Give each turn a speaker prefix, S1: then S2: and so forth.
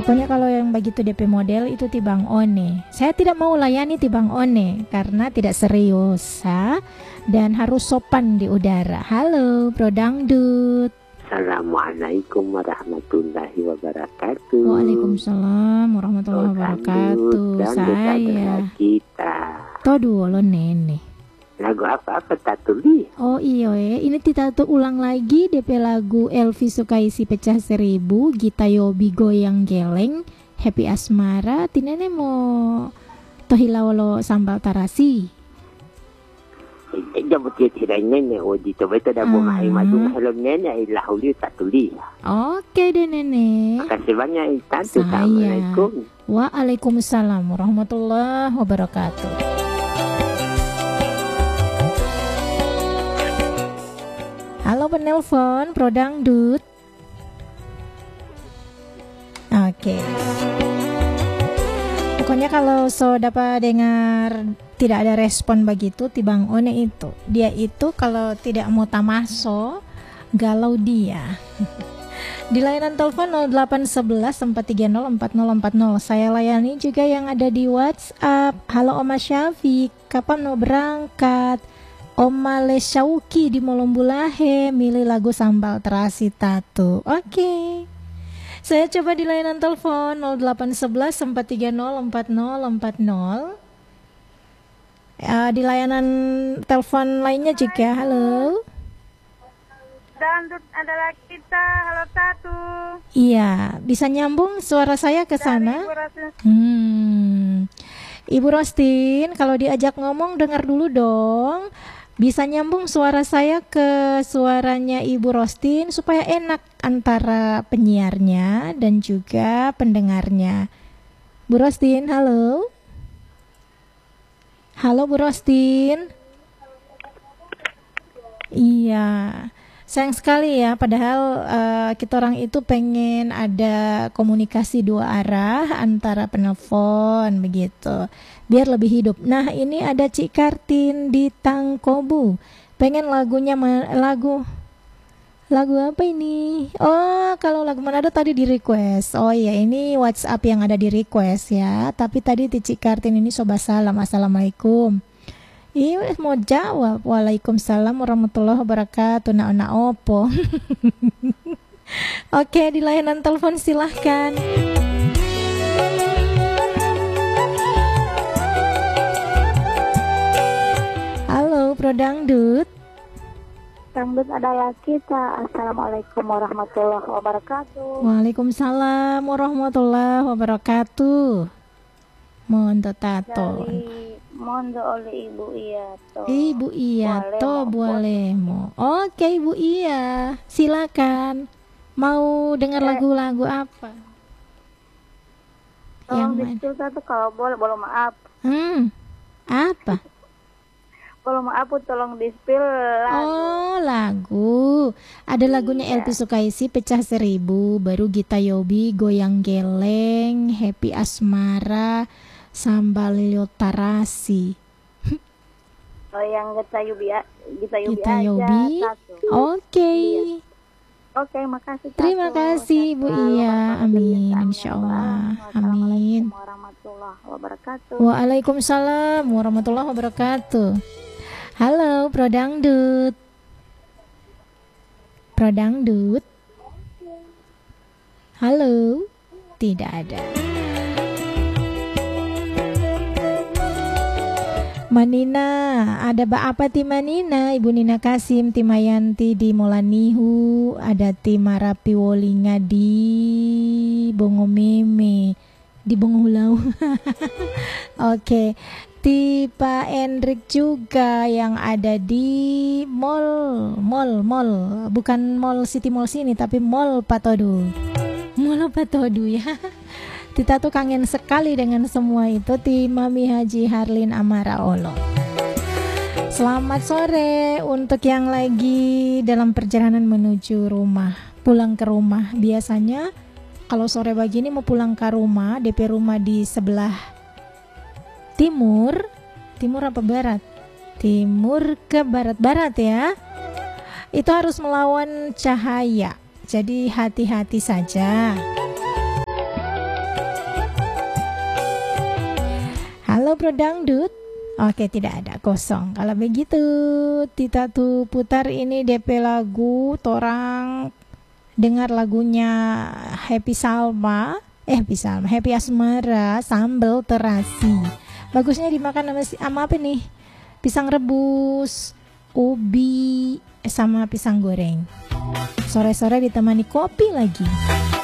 S1: Pokoknya kalau yang begitu DP model itu Tibang One. Saya tidak mau layani Tibang One karena tidak serius, ha? Dan harus sopan di udara. Halo, Bro Dangdut.
S2: Assalamualaikum warahmatullahi wabarakatuh.
S1: Waalaikumsalam warahmatullahi wabarakatuh. Saya
S2: kita.
S1: Todo lo nene.
S2: Lagu apa tatuli?
S1: Oh iya, ini kita tuh ulang lagi DP lagu Elvi Sukaisi Pecah Seribu, Gita Yobi Goyang Geleng, Happy Asmara, tinene mau tohilawolo sambal tarasi.
S2: Jabut ya tidak nene, dito beto dah bumahay madung helom nene ay lahuli tatuli.
S1: Oke deh nene.
S2: Makasih banyak Tante. Assalamualaikum.
S1: Waalaikumsalam warahmatullahi wabarakatuh. Halo penelpon, Bro Dangdut. Oke. Pokoknya kalau so dapat dengar tidak ada respon begitu Tibang One itu. Dia itu kalau tidak mau tamaso, galau dia. Di layanan telepon 0811 430 4040. Saya layani juga yang ada di WhatsApp. Halo Oma Syafiq, kapan mau berangkat? Oma Leshauki di Molombulahe milih lagu Sambal Terasi Tatu. Oke. Saya coba di layanan telepon 0811 430 4040. Di layanan telepon lainnya juga. Halo.
S3: Dangdut adalah kita. Halo Tatu.
S1: Iya, bisa nyambung suara saya ke sana? Ibu Rostin, kalau diajak ngomong dengar dulu dong. Bisa nyambung suara saya ke suaranya Ibu Rostin supaya enak antara penyiarnya dan juga pendengarnya. Bu Rostin, halo. Halo Bu Rostin. Iya. Sayang sekali ya, padahal kita orang itu pengen ada komunikasi dua arah antara penelpon begitu, biar lebih hidup. Nah ini ada Cik Kartin di Tangkobu, pengen lagunya lagu apa ini? Oh kalau lagu Manado tadi di request. Oh iya ini WhatsApp yang ada di request ya. Tapi tadi Cik Kartin ini sobat salam, assalamualaikum. Iya mau jawab. Waalaikumsalam warahmatullahi wabarakatuh. Nak opo. Oke di layanan telepon silahkan. Halo Bro Dangdut.
S3: Dangdut adalah kita. Assalamualaikum warahmatullahi wabarakatuh.
S1: Waalaikumsalam warahmatullahi wabarakatuh. Mondo tato.
S3: Mondo oleh Ibu Iato.
S1: Ibu Iato boleh mau. Oke Ibu Iya, silakan. Mau dengar lagu-lagu apa?
S3: Tolong di-spill Tatu kalau boleh maaf.
S1: Apa?
S3: Kalau maaf tolong di-spill lagu.
S1: Oh lagu. Ada lagunya Elvi Sukaisi Pecah Seribu, baru Gita Yobi Goyang Geleng, Happy Asmara, Sambal Tarasi.
S3: Oh yang Gita Yobi
S1: aja. Oke.
S3: Oke, makasih.
S1: Terima kasih Bu Iya. Amin. Insyaallah. Amin.
S3: Warahmatullahi wabarakatuh.
S1: Waalaikumsalam warahmatullahi wabarakatuh. Halo, Bro Dangdut. Bro Dangdut. Halo. Tidak ada. Manina, ada apa ti Manina? Ibu Nina Kasim, Timayanti di Molanihu, ada ti Marapi Wolinga di Bongomeme, di Bongohulau. Oke, ti Pak Endrik juga yang ada di mall, bukan mall City Mall sini, tapi mall Patodu. Mall Patodu ya. Kita tuh kangen sekali dengan semua itu. Ti Mami Haji Harlin Amara Olo. Selamat sore untuk yang lagi dalam perjalanan menuju rumah, pulang ke rumah. Biasanya kalau sore begini mau pulang ke rumah, DP rumah di sebelah timur apa barat? Timur ke barat ya. Itu harus melawan cahaya. Jadi hati-hati saja. Pro Dangdut? Oke, tidak ada, kosong. Kalau begitu, Tita tuh putar ini DP lagu, torang dengar lagunya Happy Asmara, Sambal Terasi. Bagusnya dimakan sama apa nih? Pisang rebus, ubi, sama pisang goreng. Sore-sore ditemani kopi lagi.